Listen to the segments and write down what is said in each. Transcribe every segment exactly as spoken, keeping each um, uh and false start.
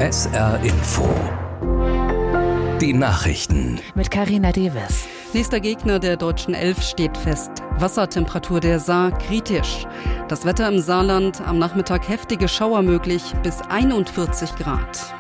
S R Info. Die Nachrichten. Mit Carina Deves. Nächster Gegner der deutschen Elf steht fest. Wassertemperatur der Saar kritisch. Das Wetter im Saarland, am Nachmittag heftige Schauer möglich, bis einundvierzig Grad.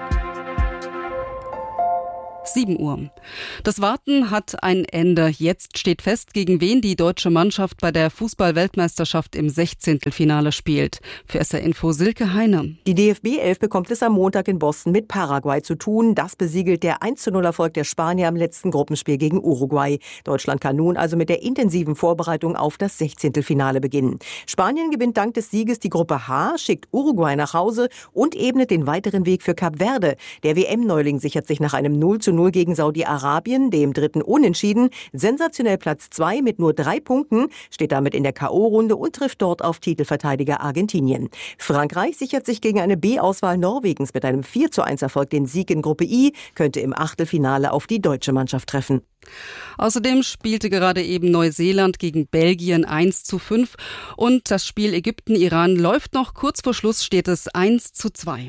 sieben Uhr. Das Warten hat ein Ende. Jetzt steht fest, gegen wen die deutsche Mannschaft bei der Fußball-Weltmeisterschaft im Sechzehntelfinale spielt. Für S R Info Silke Heine. Die D F B elf bekommt es am Montag in Boston mit Paraguay zu tun. Das besiegelt der eins zu null Erfolg der Spanier im letzten Gruppenspiel gegen Uruguay. Deutschland kann nun also mit der intensiven Vorbereitung auf das Sechzehntelfinale beginnen. Spanien gewinnt dank des Sieges die Gruppe H, schickt Uruguay nach Hause und ebnet den weiteren Weg für Kap Verde. Der W M-Neuling sichert sich nach einem null zu null gegen Saudi-Arabien, dem dritten Unentschieden, sensationell Platz zwei mit nur drei Punkten, steht damit in der K O-Runde und trifft dort auf Titelverteidiger Argentinien. Frankreich sichert sich gegen eine B-Auswahl Norwegens mit einem vier zu eins Erfolg den Sieg in Gruppe I, könnte im Achtelfinale auf die deutsche Mannschaft treffen. Außerdem spielte gerade eben Neuseeland gegen Belgien eins zu fünf und das Spiel Ägypten-Iran läuft noch. Kurz vor Schluss steht es eins zu zwei.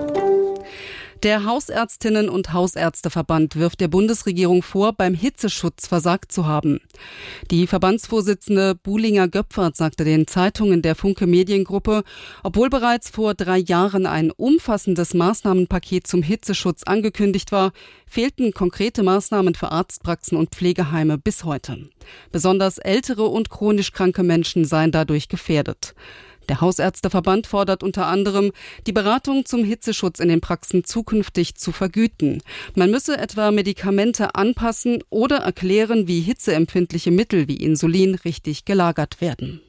Der Hausärztinnen- und Hausärzteverband wirft der Bundesregierung vor, beim Hitzeschutz versagt zu haben. Die Verbandsvorsitzende Buhlinger-Göpfert sagte den Zeitungen der Funke Mediengruppe, obwohl bereits vor drei Jahren ein umfassendes Maßnahmenpaket zum Hitzeschutz angekündigt war, fehlten konkrete Maßnahmen für Arztpraxen und Pflegeheime bis heute. Besonders ältere und chronisch kranke Menschen seien dadurch gefährdet. Der Hausärzteverband fordert unter anderem, die Beratung zum Hitzeschutz in den Praxen zukünftig zu vergüten. Man müsse etwa Medikamente anpassen oder erklären, wie hitzeempfindliche Mittel wie Insulin richtig gelagert werden.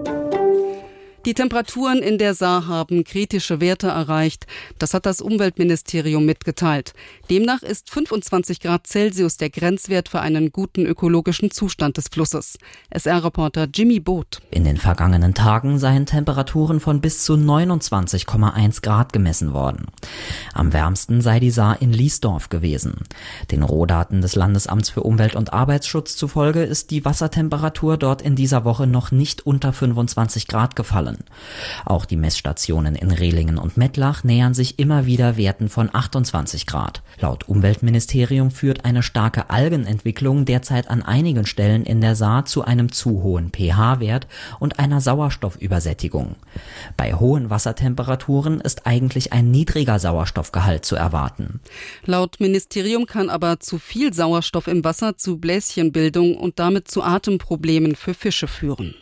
Die Temperaturen in der Saar haben kritische Werte erreicht. Das hat das Umweltministerium mitgeteilt. Demnach ist fünfundzwanzig Grad Celsius der Grenzwert für einen guten ökologischen Zustand des Flusses. S R-Reporter Jimmy Boot. In den vergangenen Tagen seien Temperaturen von bis zu neunundzwanzig Komma eins Grad gemessen worden. Am wärmsten sei die Saar in Liesdorf gewesen. Den Rohdaten des Landesamts für Umwelt- und Arbeitsschutz zufolge ist die Wassertemperatur dort in dieser Woche noch nicht unter fünfundzwanzig Grad gefallen. Auch die Messstationen in Rehlingen und Mettlach nähern sich immer wieder Werten von achtundzwanzig Grad. Laut Umweltministerium führt eine starke Algenentwicklung derzeit an einigen Stellen in der Saar zu einem zu hohen pH-Wert und einer Sauerstoffübersättigung. Bei hohen Wassertemperaturen ist eigentlich ein niedriger Sauerstoffgehalt zu erwarten. Laut Ministerium kann aber zu viel Sauerstoff im Wasser zu Bläschenbildung und damit zu Atemproblemen für Fische führen.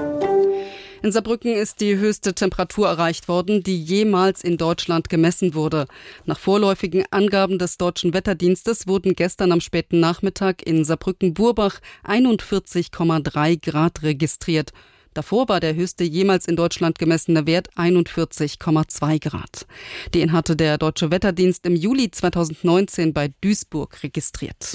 In Saarbrücken ist die höchste Temperatur erreicht worden, die jemals in Deutschland gemessen wurde. Nach vorläufigen Angaben des Deutschen Wetterdienstes wurden gestern am späten Nachmittag in Saarbrücken-Burbach einundvierzig Komma drei Grad registriert. Davor war der höchste jemals in Deutschland gemessene Wert einundvierzig Komma zwei Grad. Den hatte der Deutsche Wetterdienst im Juli zweitausendneunzehn bei Duisburg registriert.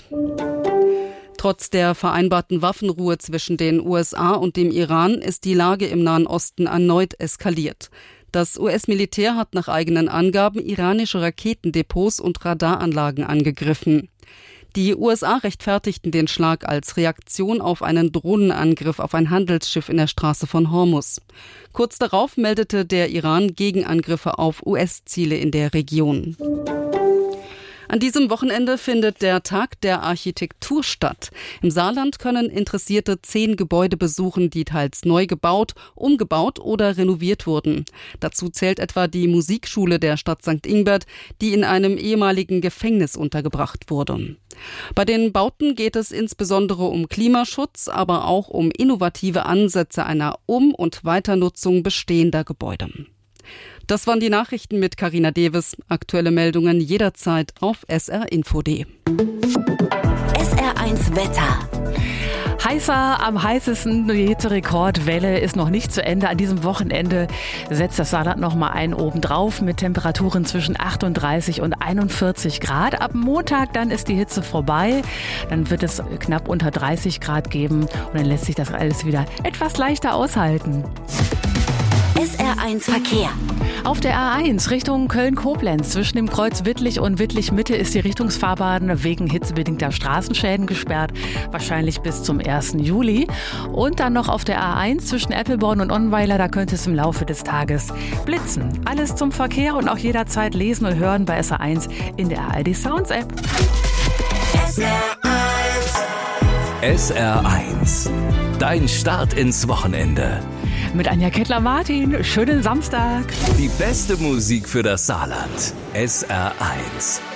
Trotz der vereinbarten Waffenruhe zwischen den U S A und dem Iran ist die Lage im Nahen Osten erneut eskaliert. Das U S-Militär hat nach eigenen Angaben iranische Raketendepots und Radaranlagen angegriffen. Die U S A rechtfertigten den Schlag als Reaktion auf einen Drohnenangriff auf ein Handelsschiff in der Straße von Hormuz. Kurz darauf meldete der Iran Gegenangriffe auf U S-Ziele in der Region. An diesem Wochenende findet der Tag der Architektur statt. Im Saarland können Interessierte zehn Gebäude besuchen, die teils neu gebaut, umgebaut oder renoviert wurden. Dazu zählt etwa die Musikschule der Stadt Sankt Ingbert, die in einem ehemaligen Gefängnis untergebracht wurde. Bei den Bauten geht es insbesondere um Klimaschutz, aber auch um innovative Ansätze einer Um- und Weiternutzung bestehender Gebäude. Das waren die Nachrichten mit Carina Deves. Aktuelle Meldungen jederzeit auf S R Info punkt de. S R eins Wetter. Heißer am heißesten, die Hitzerekordwelle ist noch nicht zu Ende. An diesem Wochenende setzt das Saarland noch mal einen obendrauf mit Temperaturen zwischen achtunddreißig und einundvierzig Grad. Ab Montag dann ist die Hitze vorbei. Dann wird es knapp unter dreißig Grad geben und dann lässt sich das alles wieder etwas leichter aushalten. S R eins Verkehr. Auf der A eins Richtung Köln-Koblenz zwischen dem Kreuz Wittlich und Wittlich-Mitte ist die Richtungsfahrbahn wegen hitzebedingter Straßenschäden gesperrt, wahrscheinlich bis zum ersten Juli. Und dann noch auf der A eins zwischen Eppelborn und Onnweiler, da könnte es im Laufe des Tages blitzen. Alles zum Verkehr und auch jederzeit lesen und hören bei S R eins in der A R D Sounds App. S R eins. S R eins. Dein Start ins Wochenende. Mit Anja Kettler-Martin. Schönen Samstag. Die beste Musik für das Saarland. S R eins.